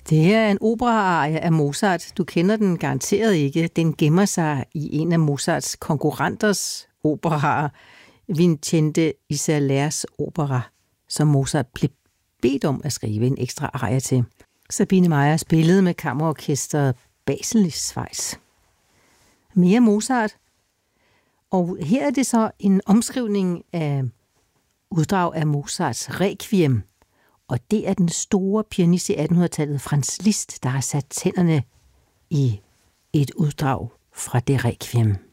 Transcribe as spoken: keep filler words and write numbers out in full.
Det er en operaarie af Mozart. Du kender den garanteret ikke. Den gemmer sig i en af Mozarts konkurrenters operaer, Vincente Isalers opera, som Mozart blev bedt om at skrive en ekstra arie til. Sabine Meyer spillede med kammerorkestret Basel i Schweiz. Mere Mozart. Og her er det så en omskrivning af uddrag af Mozarts Requiem. Og det er den store pianist i attenhundredetallet, Franz Liszt, der har sat tænderne i et uddrag fra det Requiem.